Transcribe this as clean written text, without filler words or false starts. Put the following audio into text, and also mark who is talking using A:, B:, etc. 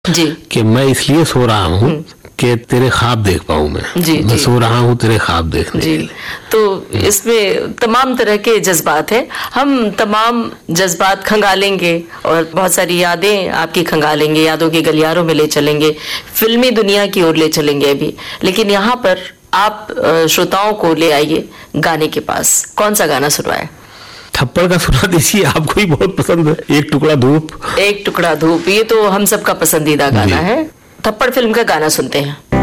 A: जी।
B: कि मैं इसलिए सो रहा हूँ कि तेरे ख्वाब देख पाऊं मैं सो रहा हूँ तेरे ख्वाब देखने के लिए।
A: तो इसमें तमाम तरह के जज्बात हैं, हम तमाम जज्बात खंगालेंगे और बहुत सारी यादें आपकी खंगालेंगे, यादों के गलियारों में ले चलेंगे, फिल्मी दुनिया की ओर ले चलेंगे अभी। लेकिन यहाँ पर आप श्रोताओं को ले आइए गाने के पास। कौन सा गाना सुनवाए?
B: थप्पड़ का सुना दीजिए, आपको ही बहुत पसंद है। एक टुकड़ा धूप।
A: एक टुकड़ा धूप, ये तो हम सबका पसंदीदा गाना है। थप्पड़ फिल्म का गाना सुनते हैं।